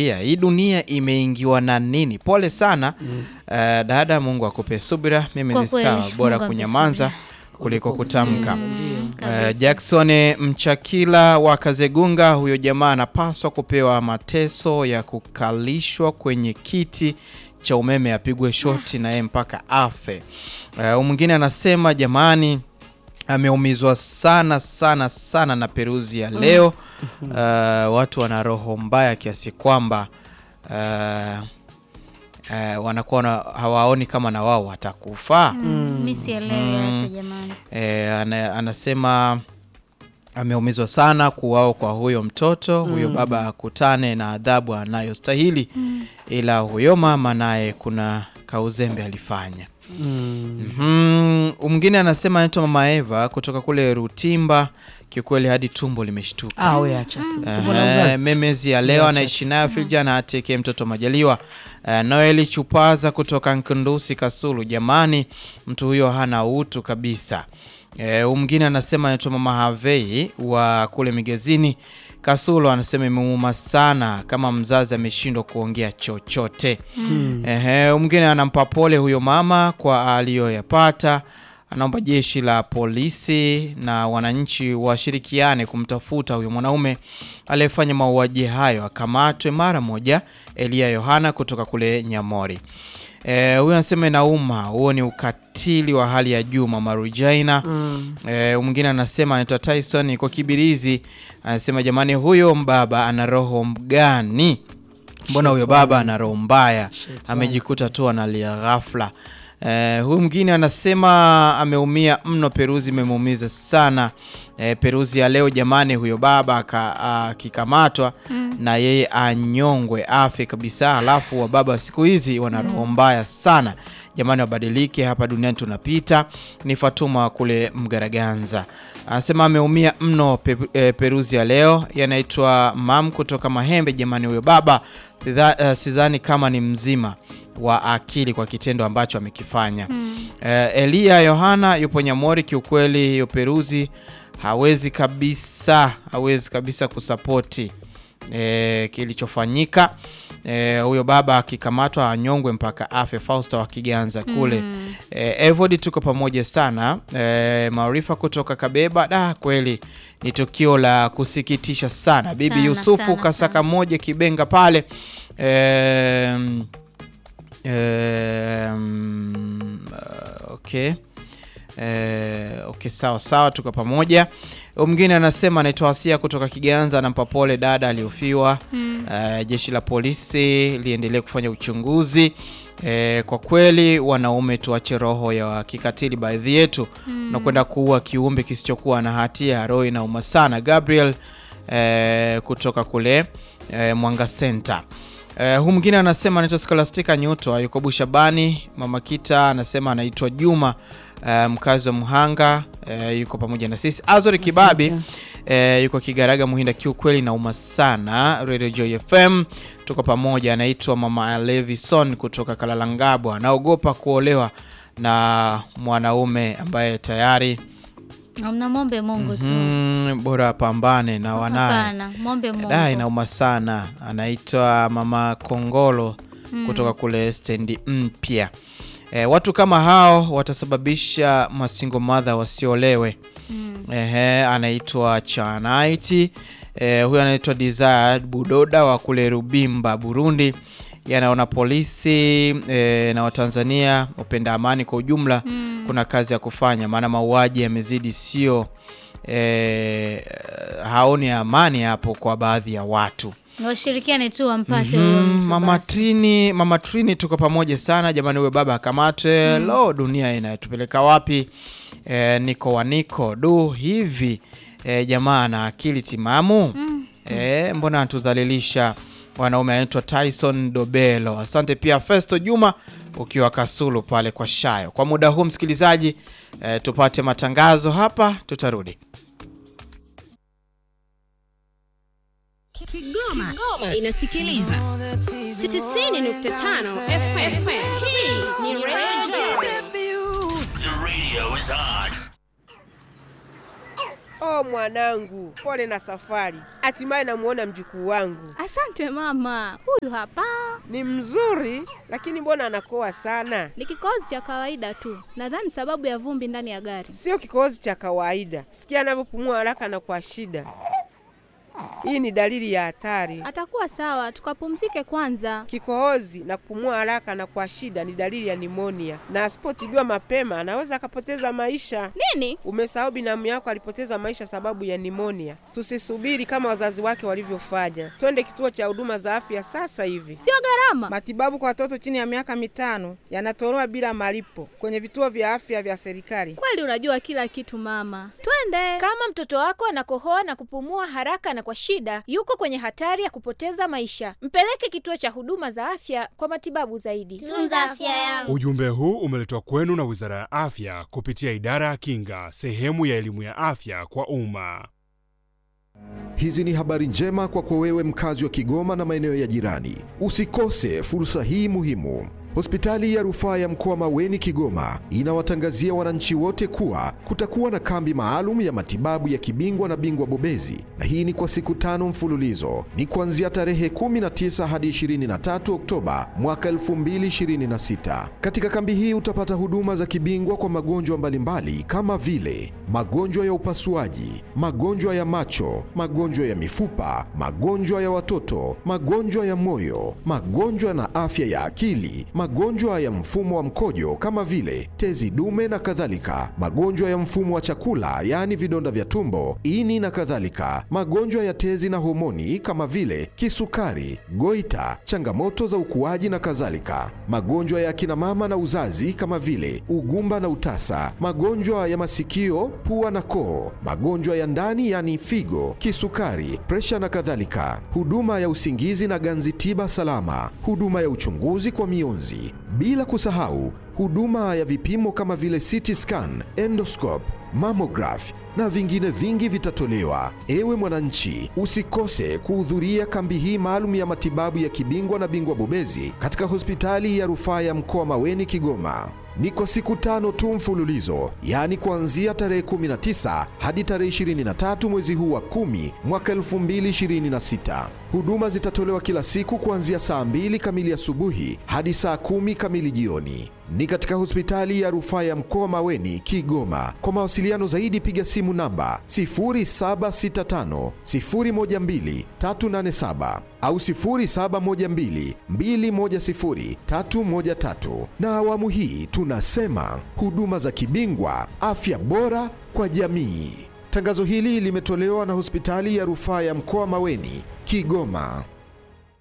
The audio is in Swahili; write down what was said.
anaangalia hii dunia imeingiwa na nini. Pole sana dada, Mungu akupe subira. Mimi sawa, bora kunyamanza kuliko kutamka. Jackson Mchakila wa Kazegunga, huyo jamaa anapaswa kupewa mateso ya kukalishwa kwenye kiti cha umeme, apigwe shoti na yeye mpaka afe. Mwingine anasema jamani, ameumizwa sana na peruzi ya leo. Watu wana roho mbaya kiasi kwamba wanakuwa hawaoni kama na wao watakufa. Mimi sielewi hata jamani. Anasema ameumizwa sana kuwao kwa huyo mtoto. Huyo baba akutane na adhabu anayostahili. Ila huyo mama naye kuna kauzembe alifanya. Mwingine anasema anaitwa Mama Eva kutoka kule Rutimba, kiukweli hadi tumbo limeshtuka. Wewe acha tu. Memezi ya leo anaishi nayo Filjana ateke mtoto Majaliwa. Noeli Chupaza kutoka Nkundusi Kasulu, jamani mtu huyo hana utu kabisa. Mwingine anasema anaitwa Mama Havei wa kule Migezini Kasulu, anasema imemuuma sana kama mzazi ameshindwa kuongea chochote. Mwingine anampa pole huyo mama kwa aliyoyapata. Anaomba jeshi la polisi na wananchi washirikiane kumtafuta huyo mwanaume aliyefanya mauaji hayo, akamatwe mara moja. Elia Yohana kutoka kule Nyamori. Huyo anasema inauma, huo ni ukatili wa hali ya juu Mama Rujaina. Mwingine anasema anaitwa Tyson kwa Kibirizi, anasema jamani huyo mbaba ana roho mgani? Mbona huyo baba ana roho mbaya? Amejikuta tu analia ghafla. Huyu mwingine anasema ameumia mno, peruzi imemuumiza sana. Peruzi ya leo jamani, huyo baba akikamatwa na yeye anyongwe afe kabisa. Alafu wa baba siku hizi wana roho mbaya sana jamani, wabadilike, hapa duniani tunapita. Ni Fatuma kule Mgaraganza, anasema ameumia mno peruzi ya leo. Yanaitwa Mam kutoka Mahembe, jamani huyo baba sidhani kama ni mzima wa akili kwa kitendo ambacho amekifanya. Elia Yohana yupo Nyamori, kiukweli hiyo peruzi hawezi kabisa kusapoti kilichofanyika. Huyo baba akikamatwa anyongwe mpaka afe. Fausta wa Kiganza kule. Evody tuko pamoja sana. Maarifa kutoka Kabeba, kweli ni tukio la kusikitisha sana. Bibi Yusufu kasaka moja Kibenga pale. Okay. Sawa tuko pamoja. Mwingine anasema anaitwa Asia kutoka Kiganza, anampa pole dada aliyofiwa. Jeshi la polisi liendelee kufanya uchunguzi. Kwa kweli wanaume tuache roho ya kikatili baadhi yetu na kwenda kuua kiumbe kisichokuwa na hatia. Roho inauma sana. Gabriel kutoka kule Mwanga Center. Huyu mwingine anasema anaitwa Scholastica Nyuto yuko Bushabani. Mama Kita anasema anaitwa Juma mkazi wa Muhanga, yuko pamoja na sisi. Azori Kibabi yuko Kigaraga Muhinda, kiukweli nauma sana. Radio Joy FM tuko pamoja. Anaitwa Mama Levison kutoka Kalalangabo, anaogopa kuolewa na mwanaume ambaye tayari Mnamwombe Mungu tu. Bora pambane na wanae. Hapana, muombe Mungu. Inauma sana. Anaitwa Mama Kongolo kutoka kule Stendi Mpya. Watu kama hao watasababisha masingo mother wasiolewe. Anaitwa Chanaiti. Huyu anaitwa Desire Budoda wa kule Rubimba, Burundi. Yanaona polisi na Watanzania upenda amani kwa ujumla kuna kazi ya kufanya, maana mauaji yamezidi, sio haoni amani hapo kwa baadhi ya watu. Washirikiane tu wampate huyo mtu. Mama Trini tuko pamoja sana jamani, huyo baba akamate. Lo, dunia inatupeleka wapi? Niko wa Niko hivi jamaa na akili timamu. Mbona anatudhalilisha wanaume? Anaitwa Tyson Dobelo. Asante pia Festo Juma ukiwa Kasulu pale kwa Shayo. Kwa muda huu msikilizaji, tupate matangazo hapa, tutarudi. Kigoma inasikiliza 90.5 FM. Hii ni Radio. The radio is on. Oh mwanangu, pole na safari. Hatimaye namuona mjukuu wangu. Asante mama, huyu hapa Ni mzuri, lakini mbona anakoa sana? ni kikohozi cha kawaida tu, nadhani sababu ya vumbi ndani ya gari. Sio kikohozi cha kawaida. Sikia anavyopumua haraka na kwa shida. Hii ni dalili ya hatari. Atakuwa sawa, tukapumzike kwanza. Kikohozi na kupumua haraka na kwa shida ni dalili ya nimonia, na asipotibiwa mapema anaweza akapoteza maisha. Nini? Umesahau binamu yako alipoteza maisha sababu ya nimonia. Tusisubiri kama wazazi wake walivyofanya. Twende kituo cha huduma za afya sasa hivi. Sio gharama. Matibabu kwa watoto chini ya miaka 5 yanatolewa bila malipo kwenye vituo vya afya vya serikali. Kweli unajua kila kitu mama. Twende. Kama mtoto wako anakohoa na kupumua haraka na kwa shida, yuko kwenye hatari ya kupoteza maisha. Mpeleke kituo cha huduma za afya kwa matibabu zaidi. Tunza afya yangu. Ujumbe huu umeletwa kwenu na Wizara ya Afya kupitia Idara ya Kinga, sehemu ya elimu ya afya kwa umma. Hizi ni habari njema kwako wewe mkazi wa Kigoma na maeneo ya jirani. Usikose fursa hii muhimu. Hospitali ya Rufaa ya Mkoa Maweni Kigoma inawatangazia wananchi wote kuwa kutakuwa na kambi maalum ya matibabu ya kibingwa na bingwa bobezi, na hii ni kwa siku 5 mfululizo. Ni kuanzia tarehe 19 hadi 23 Oktoba mwaka 2026. Katika kambi hii utapata huduma za kibingwa kwa magonjwa mbalimbali kama vile magonjwa ya upasuaji, magonjwa ya macho, magonjwa ya mifupa, magonjwa ya watoto, magonjwa ya moyo, magonjwa na afya ya akili, magonjwa ya mfumo wa mkojo kama vile tezi dume na kadhalika, magonjwa ya mfumo wa chakula yaani vidonda vya tumbo, ini na kadhalika, magonjwa ya tezi na homoni kama vile kisukari, goita, changamoto za ukuaji na kadhalika, magonjwa ya kina mama na uzazi kama vile ugumba na utasa, magonjwa ya masikio, pua na koo, magonjwa ya ndani yaani figo, kisukari, presha na kadhalika, huduma ya usingizi na ganzi tiba salama, huduma ya uchunguzi kwa mionzi, bila kusahau huduma ya vipimo kama vile CT scan, endoscope, mammograph na vingine vingi vitatolewa. Ewe mwananchi, usikose kuhudhuria kambi hii maalum ya matibabu ya kibingwa na bingwa bobezi katika Hospitali ya Rufaa ya Mkoa Maweni Kigoma. Ni kwa siku 5 tu mfululizo, yaani kuanzia tarehe 19 hadi tarehe 23 mwezi huu wa 10 mwaka 2026. Huduma zitatolewa kila siku kuanzia saa 2 kamili asubuhi hadi saa 10 kamili jioni. Ni katika Hospitali ya Rufaa ya Mkoa Maweni Kigoma. Kwa mawasiliano zaidi piga simu namba 0765 012 387 au 0712 210 313. Na awamu hii tunasema huduma za kibingwa, afya bora kwa jamii. Tangazo hili limetolewa na Hospitali ya Rufaa ya Mkoa Maweni Kigoma.